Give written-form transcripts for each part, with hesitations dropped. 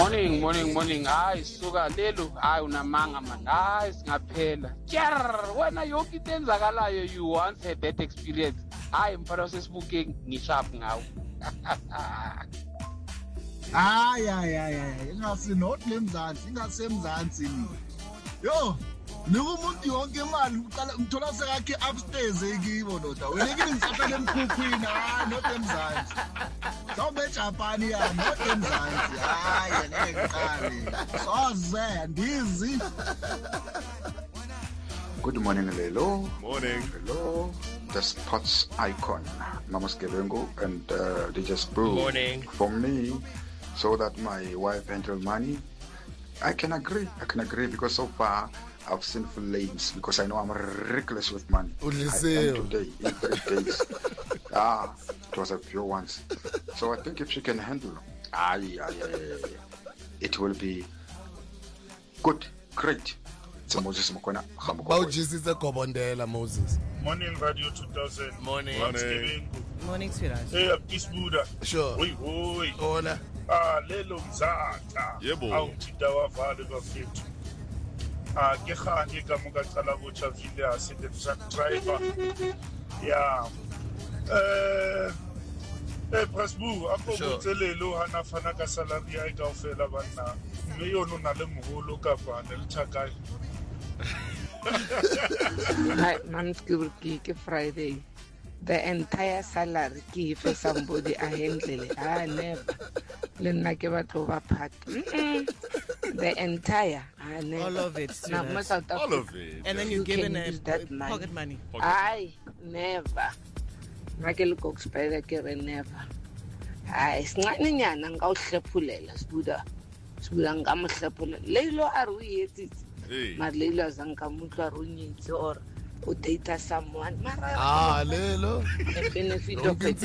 Morning. Hayi suka lelo. Hayi unamanga man. Hayi singaphela. Wena yonke into enzakalayo you once had that experience. Hayi mfana wasesibukeni ngisharp ngawo. Hayi ingasinot lemzansi ingasemzansi ni. Yo Numuntu yonke imali uqala ngithola sekakhe upstairs ekibo ndoda. Wena ke ngisaqala emkhukhwini not emzansi. Sobe Japan ya not emzansi. Hayi ngiqale. Soze ndizi. Good morning, Lelo. Morning. Hello. The sports icon, Mamas Gebengo and DJ Spru. Morning. For me, so that my wife handle money, I can agree because so far I've seen flames because I know I'm reckless with money. I am today in 3 days. It was a few ones. So I think if she can handle, it will be good, great. Moses Mokona. Bawujisisa Kobondela Moses. Morning Radio 2000. Morning. Morning sweetheart. Hey, Buddha. Sure. Oi. Hola. Lelo mzata. Yebo. Awuthida wavale bafethu. Ke khanye ka moka qala go chavile a se truck driver. Yeah. Prasbu ako botselelo hana fana ka salary ya ka ofela bana. Mme yona na le moholo ka fa le thakae. Hi, Mom's Ke Friday. The entire salary for somebody I handle it. Never. The entire. All of it. All of it. And then you give in pocket money. I never. Never. Sincane nyana ngawuhlephulela sibuda ngamhlephulela lelo aruyeti malelo azangamutla runyitsi or udata someone mara lelo a benefit of it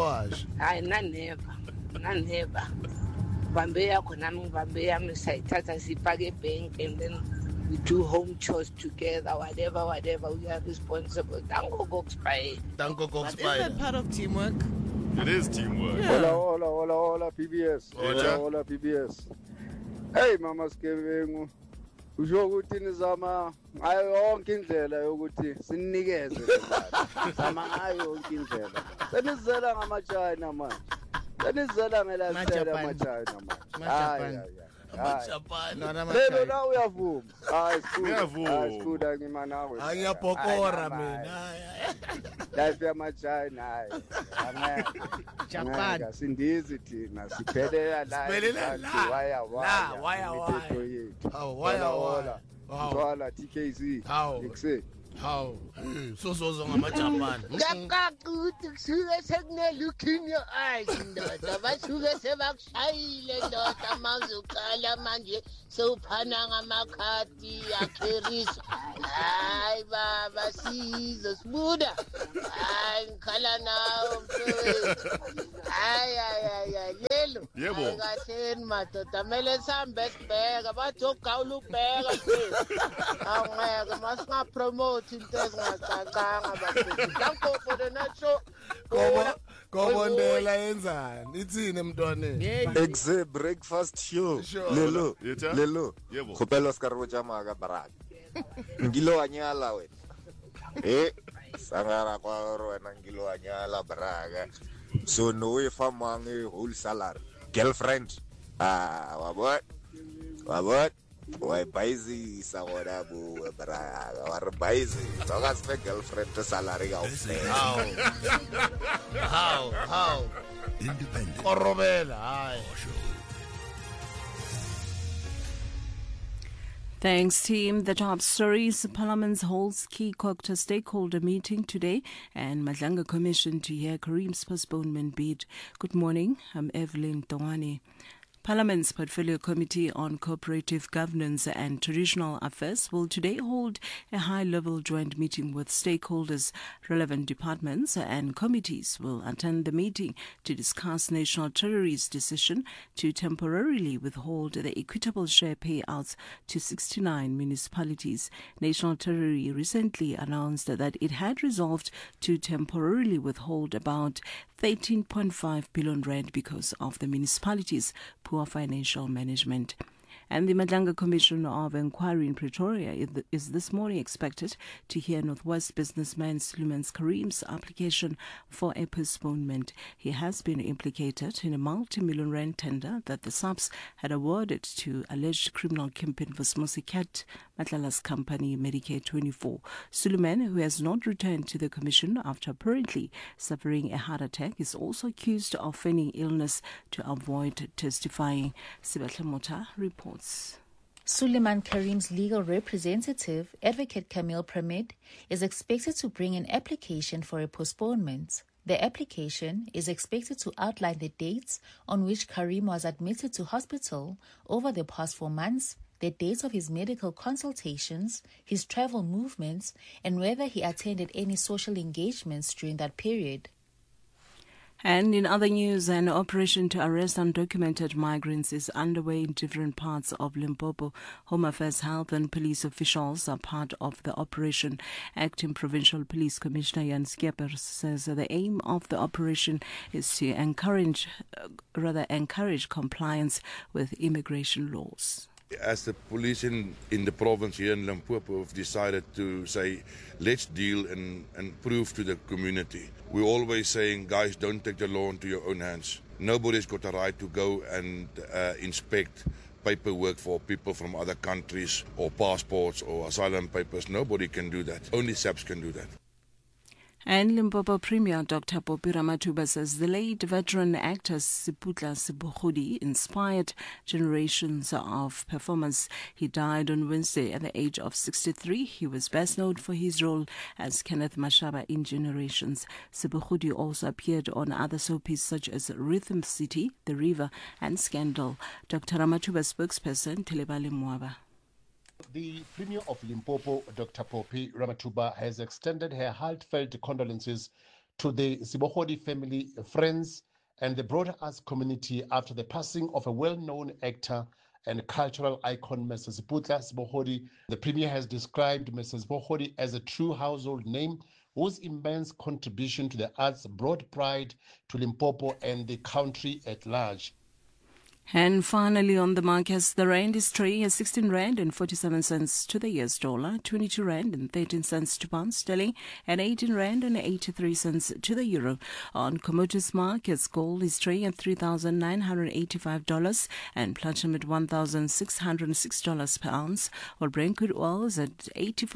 never bambe yakho nami bambe yami sayithatha sipake bank and then we do home chores together whatever we are responsible. Danko Is that part of teamwork? It is teamwork. Yeah. Hola, PBS. Hola, PBS. Hey, Mama Skebengu. Usho ukuthi nizama ngayo yonke indlela yokuthi sinikeze imali. Sama ngayo yonke indlela. Senizela ngamaChina manje. Senizela ngelafela amaChina manje. Japan. Lelo la uyavuma. Sikuda ngimanawe. Angiyabhokora mina. Life yamaChina Japan. Sindizi thina siphelela la. Waya. Waya. Twala TKZ. Ngikusethi. How? So ngamaJapan. Ngakakuthi kusuke sekunelooking your eyes ndoda basuke sebakushayile ndoda manje uqala manje sewuphana ngamakhadi yakherisa hayi baba sizo sibuda hayi ngikhala nawo mfowethu hayi lelo yebo katheni madoda mele sihambe sibheka bathi ogawula ubheka awungeke masingapromote into ezingacacanga bafethu danko for the nacho Kobondela yenzani ithini emntwaneni exe breakfast show lelo khopelo ska ro jama ka barak ngilo anyala wena sangara kwa ro wena ngilo anyala baraka so no we famang whole salary girlfriend wabot why busy sagora bu baraka war busy toka spe girlfriend to salary ga how independent korobela hayi. Thanks, team. The top stories. Parliament holds key Kokta stakeholder meeting today and Madlanga Commission to hear Kareem's postponement bid. Good morning. I'm Evelyn Tongani. Parliament's Portfolio Committee on Cooperative Governance and Traditional Affairs will today hold a high-level joint meeting with stakeholders. Relevant departments and committees will attend the meeting to discuss National Treasury's decision to temporarily withhold the equitable share payouts to 69 municipalities. National Treasury recently announced that it had resolved to temporarily withhold about 13.5 billion rand because of the municipalities' poor poor financial management. And the Madlanga Commission of Inquiry in Pretoria is this morning expected to hear Northwest businessman Suleiman Karim's application for a postponement. He has been implicated in a multi-million rand tender that the SAPS had awarded to alleged criminal kingpin Vosmosi Cat Matlala's company Medicare 24. Suleiman, who has not returned to the commission after apparently suffering a heart attack, is also accused of feigning illness to avoid testifying. Sibatle Mota reports. Suleiman Karim's legal representative, Advocate Camille Pramid, is expected to bring an application for a postponement. The application is expected to outline the dates on which Karim was admitted to hospital over the past 4 months, the dates of his medical consultations, his travel movements, and whether he attended any social engagements during that period. And in other news, an operation to arrest undocumented migrants is underway in different parts of Limpopo. Home Affairs, Health and Police officials are part of the operation. Acting Provincial Police Commissioner Jan Skeper says the aim of the operation is to encourage compliance with immigration laws. As the police in the province here in Limpopo have decided to say, let's deal and prove to the community. We're always saying, guys, don't take the law into your own hands. Nobody's got a right to go and inspect paperwork for people from other countries or passports or asylum papers. Nobody can do that. Only SAPS can do that. And Limpopo Premier Dr. Popi Ramathuba says the late veteran actor Siputla Sebohodi inspired generations of performers. He died on Wednesday at the age of 63. He was best known for his role as Kenneth Mashaba in Generations. Sebohodi also appeared on other soapies such as Rhythm City, The River, and Scandal. Dr. Ramathuba's spokesperson, Telebale Mwaba. The Premier of Limpopo, Dr. Popi Ramathuba, has extended her heartfelt condolences to the Sebohodi family, friends, and the broader arts community after the passing of a well-known actor and cultural icon, Mrs. Siputla Sebohodi. The Premier has described Mrs. Sebohodi as a true household name whose immense contribution to the arts brought pride to Limpopo and the country at large. And finally on the markets, the rand is trading at 16 rand and 47 cents to the US dollar, 22 rand and 13 cents to pound sterling, and 18 rand and 83 cents to the euro. On commodities markets, gold is trading at $3,985 and platinum at $1,606 per ounce, while Brent crude oil is at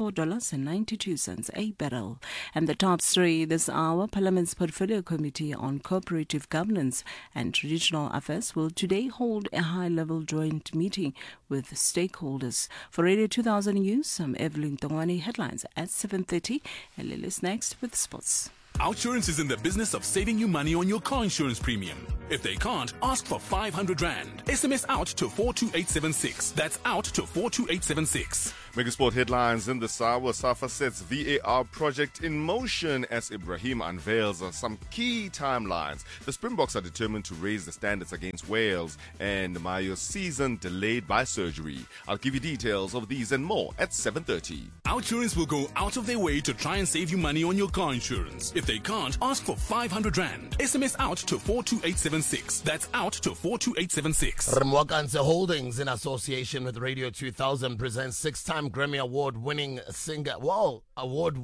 $84.92 a barrel. And the top story this hour, Parliament's Portfolio Committee on Cooperative Governance and Traditional Affairs will today hold a high-level joint meeting with stakeholders. For Radio 2000 News, I'm Evelyn Tongwani. Headlines at 7:30, and Lily's next with sports. Outsurance is in the business of saving you money on your car insurance premium. If they can't, ask for 500 Rand. SMS out to 42876. That's out to 42876. Megasport headlines in the hour. SAFA sets VAR project in motion as Ibrahim unveils some key timelines. The Springboks are determined to raise the standards against Wales, and Mayo's season delayed by surgery. I'll give you details of these and more at 7:30. Outsurance will go out of their way to try and save you money on your car insurance. If they can't, ask for 500 Rand. SMS out to 42876. That's out to 42876. Remwakanse Holdings, in association with Radio 2000, presents 6-time Grammy Award-winning singer. Well, award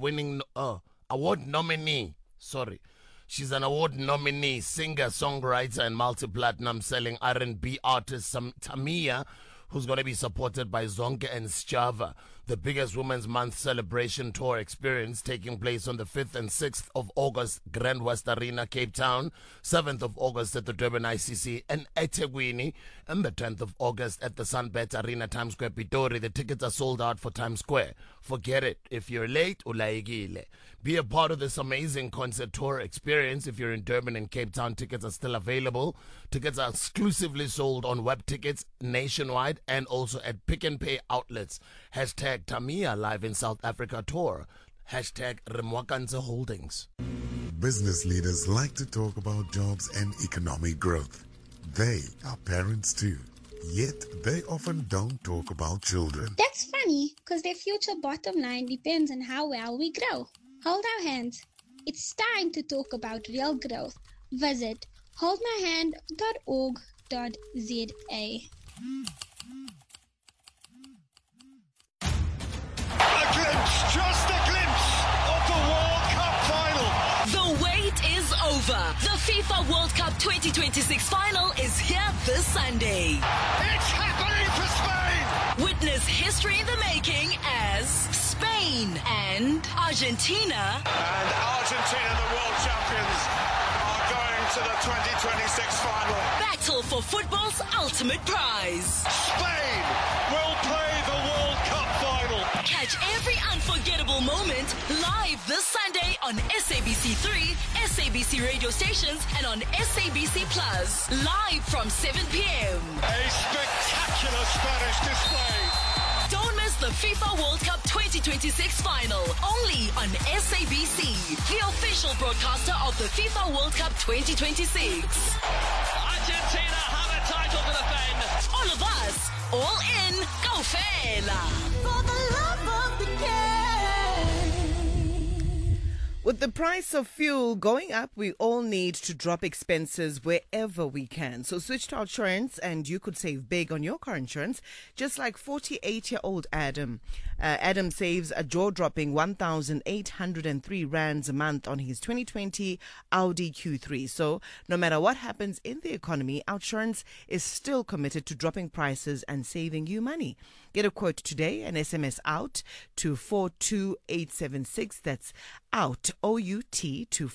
nominee. Sorry. She's an award nominee, singer, songwriter, and multi-platinum selling R&B artist Tamia, who's going to be supported by Zonke and Sjava. The biggest Women's Month celebration tour experience taking place on the 5th and 6th of August, Grand West Arena, Cape Town, 7th of August at the Durban ICC and eThekwini, and the 10th of August at the Sunbet Arena, Times Square, Pitori. The tickets are sold out for Times Square. Forget it. If you're late, ulaigile. Be a part of this amazing concert tour experience. If you're in Durban and Cape Town, tickets are still available. Tickets are exclusively sold on web tickets nationwide and also at Pick and Pay outlets. Hashtag Tamia Live in South Africa tour. Hashtag Remwakanse Holdings. Business leaders like to talk about jobs and economic growth. They are parents too. Yet they often don't talk about children. That's funny, because their future bottom line depends on how well we grow. Hold our hands. It's time to talk about real growth. Visit holdmyhand.org.za. Just a glimpse of the World Cup final. The wait is over. The FIFA World Cup 2026 final is here this Sunday. It's happening for Spain. Witness history in the making as Spain and Argentina. And Argentina, the world champions, are going to the 2026 final. Battle for football's ultimate prize. Spain will play the World Cup final. Catch every unforgettable moment live this Sunday on SABC3, SABC radio stations, and on SABC Plus. Live from 7 p.m. A spectacular Spanish display. Don't miss the FIFA World Cup 2026 final. Only on SABC, the official broadcaster of the FIFA World Cup 2026. Argentina have a title to defend. All of us, all in, go Fela. For the love of the game. With the price of fuel going up, we all need to drop expenses wherever we can. So switch to Outsurance and you could save big on your car insurance, just like 48-year-old Adam. Adam saves a jaw-dropping 1,803 rands a month on his 2020 Audi Q3. So no matter what happens in the economy, Outsurance is still committed to dropping prices and saving you money. Get a quote today and SMS out to 42876. That's out, OUT, to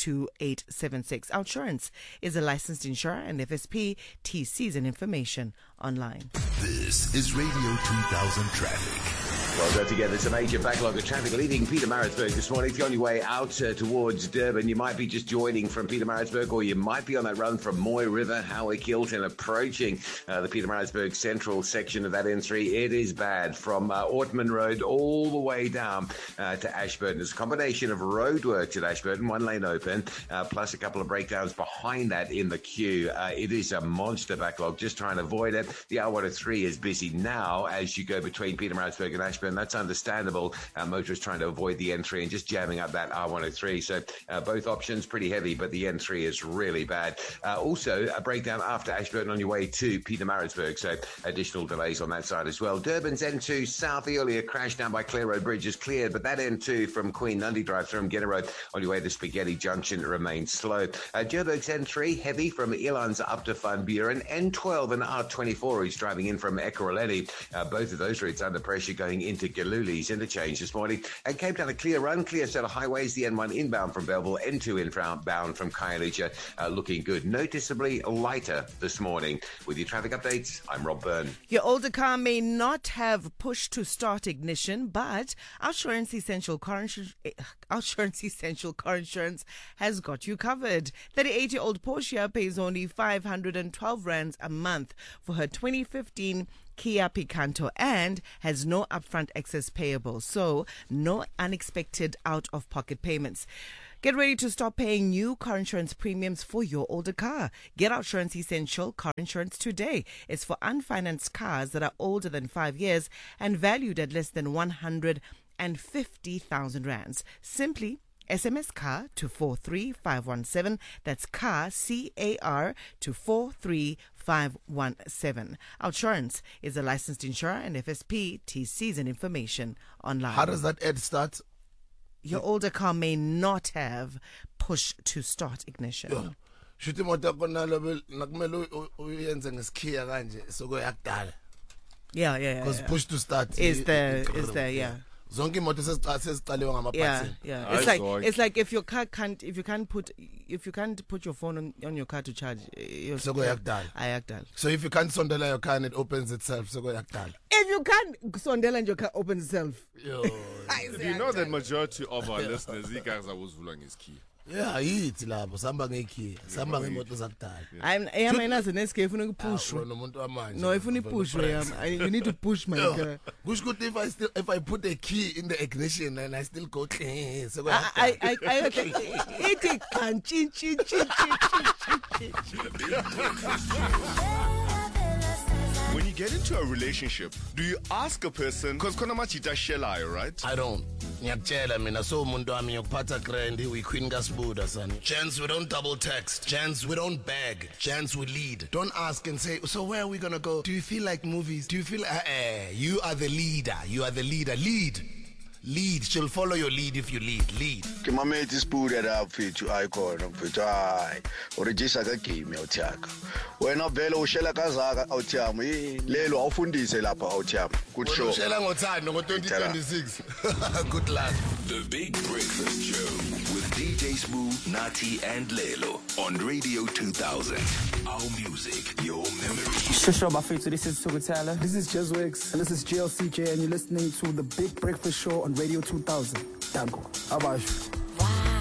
42876. Outsurance is a licensed insurer and FSP TCs and information online. This is Radio 2000 Traffic. Well, don't forget, there's a major backlog of traffic leaving Pietermaritzburg this morning. If you're on your way out towards Durban, you might be just joining from Pietermaritzburg, or you might be on that run from Moy River, Howick and approaching the Pietermaritzburg central section of that N3. It is bad from Ortman Road all the way down to Ashburton. There's a combination of roadworks at Ashburton, one lane open, plus a couple of breakdowns behind that in the queue. It is a monster backlog. Just trying to avoid it. The R103 is busy now as you go between Pietermaritzburg and Ashburton. That's understandable. Motorists trying to avoid the N3 and just jamming up that R103. So both options pretty heavy, but the N3 is really bad. Also, a breakdown after Ashburton on your way to Pietermaritzburg. So additional delays on that side as well. Durban's N2 south, the earlier crash down by Clare Road Bridge is cleared, but that N2 from Queen Nundy Drive through Mgeta Road on your way to Spaghetti Junction remains slow. Joburg's N3 heavy from Elands up to Van Buren. N12 and R24 is driving in from Ekurhuleni. Both of those routes under pressure going into Galuli's interchange this morning. And Cape Town a clear run, clear set of highways. The N1 inbound from Belleville, N2 inbound from Khayelitsha, looking good. Noticeably lighter this morning. With your traffic updates, I'm Rob Byrne. Your older car may not have push to start ignition, but Outsurance Essential Car Insurance has got you covered. 38-year-old Portia pays only 512 rands a month for her 2015 Kia Picanto and has no upfront excess payable, so no unexpected out-of-pocket payments. Get ready to stop paying new car insurance premiums for your older car. Get Outsurance Essential Car Insurance today. It's for unfinanced cars that are older than 5 years and valued at less than 150,000 rands. Simply SMS car to 43517. That's car, C-A-R, to 43517. Outsurance is a licensed insurer and FSP TCs and information online. How does that ad start? Your older car may not have push to start ignition. Shuthi imoto yakona lo nakumele uyenze ngesikhiya kanje sokoyakudala. Yeah. Because push to start is there, yeah. Zonke imoto sesiqaliwe ngamaparts. Yeah. It's like if you can't put your phone on your car to charge, ayakudala. So if you can't sondela your car and it opens itself, sokoyakudala. If you can't sondela and your car opens itself. If you know that majority of our listeners, you guys are vula ngeskhiya. Yeah, yithi lapho samba ngekhiya, samba ngemoto zakudala. Mina zineske ifuna ukupushwa. Nomuntu amanje. No, ifuna ipushwe you need to push my car. Kush good if I put a key in the ignition and I still go so it can chin. When you get into a relationship, do you ask a person, because Konamachita Shelai, right? I don't. Ngiyakutshela mina so umuntu wami ngiyokuphatha grand we Queen Kasbuda son. Gents, we don't double text. Gents, we don't beg. Gents, we lead. Don't ask and say, so where are we gonna go? Do you feel like movies? Do you feel you are the leader. You are the leader. Lead. She'll follow your lead if you lead. Ke mameti Spuda da mfethu ayikona mfethu hayi. Uregister ka game yawuthaka. Wena vele ushela kazaka awuthama lelo awufundise lapha awuthama. Good show. Ushela ngothando ngo2026. Good luck. The Big Breakfast Show with DJ Smooth, Nati and Lelo on Radio 2000. Our music, your memories. Shusho Bafetu, this is Sugutala. This is Jezwix. And this is GLCJ and you're listening to The Big Breakfast Show on Radio 2000. Danko. Abajo.